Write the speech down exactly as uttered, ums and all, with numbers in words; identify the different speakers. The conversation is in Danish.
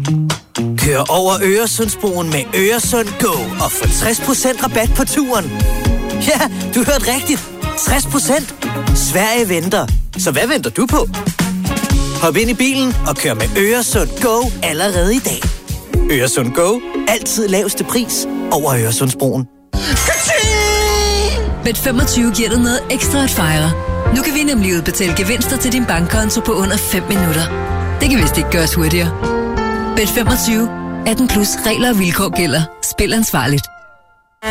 Speaker 1: Kør over Øresundsbroen med Øresund Go og få tres procent rabat på turen. Ja, du hørte rigtigt. tres procent. Sverige venter. Så hvad venter du på? Hop ind i bilen og kør med Øresund Go allerede i dag. Øresund Go. Altid laveste pris over Øresundsbroen.
Speaker 2: Bet femogtyve giver dig noget ekstra at fejre. Nu kan vi nemlig udbetale gevinster til din bankkonto på under fem minutter. Det kan vist ikke gøres hurtigere. Bet femogtyve. atten plus regler og vilkår gælder. Spil ansvarligt.